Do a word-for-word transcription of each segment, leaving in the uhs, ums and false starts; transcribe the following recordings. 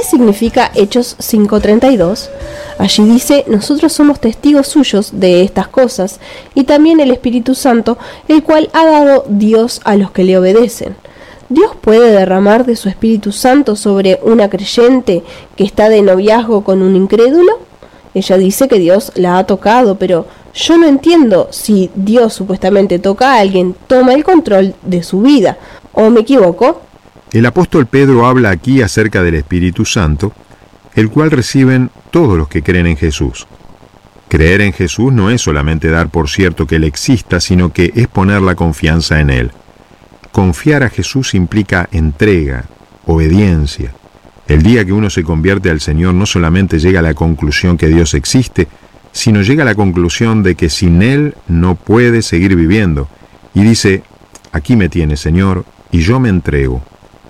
significa Hechos cinco treinta y dos? Allí dice: nosotros somos testigos suyos de estas cosas, y también el Espíritu Santo, el cual ha dado Dios a los que le obedecen. ¿Dios puede derramar de su Espíritu Santo sobre una creyente que está de noviazgo con un incrédulo? Ella dice que Dios la ha tocado, pero yo no entiendo si Dios supuestamente toca a alguien, toma el control de su vida. ¿O me equivoco? El apóstol Pedro habla aquí acerca del Espíritu Santo, el cual reciben todos los que creen en Jesús. Creer en Jesús no es solamente dar por cierto que Él exista, sino que es poner la confianza en Él. Confiar a Jesús implica entrega, obediencia. El día que uno se convierte al Señor no solamente llega a la conclusión que Dios existe, sino llega a la conclusión de que sin Él no puede seguir viviendo. Y dice: aquí me tienes, Señor, y yo me entrego.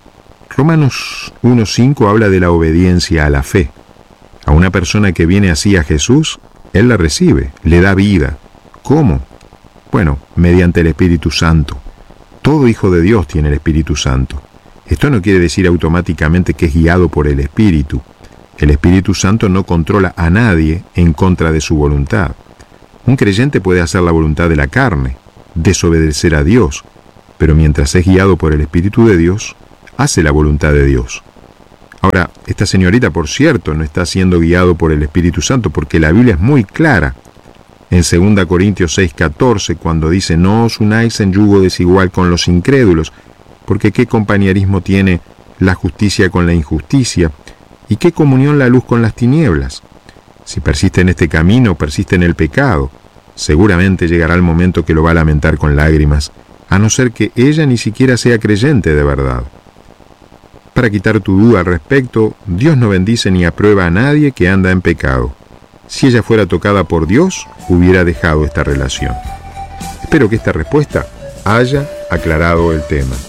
Romanos uno cinco habla de la obediencia a la fe. A una persona que viene así a Jesús, Él la recibe, le da vida. ¿Cómo? Bueno, mediante el Espíritu Santo. Todo hijo de Dios tiene el Espíritu Santo. Esto no quiere decir automáticamente que es guiado por el Espíritu. El Espíritu Santo no controla a nadie en contra de su voluntad. Un creyente puede hacer la voluntad de la carne, desobedecer a Dios, pero mientras es guiado por el Espíritu de Dios, hace la voluntad de Dios. Ahora, esta señorita, por cierto, no está siendo guiado por el Espíritu Santo, porque la Biblia es muy clara. En segunda Corintios seis catorce, cuando dice: no os unáis en yugo desigual con los incrédulos, porque qué compañerismo tiene la justicia con la injusticia, y qué comunión la luz con las tinieblas. Si persiste en este camino, persiste en el pecado, seguramente llegará el momento que lo va a lamentar con lágrimas, a no ser que ella ni siquiera sea creyente de verdad. Para quitar tu duda al respecto, Dios no bendice ni aprueba a nadie que anda en pecado. Si ella fuera tocada por Dios, hubiera dejado esta relación. Espero que esta respuesta haya aclarado el tema.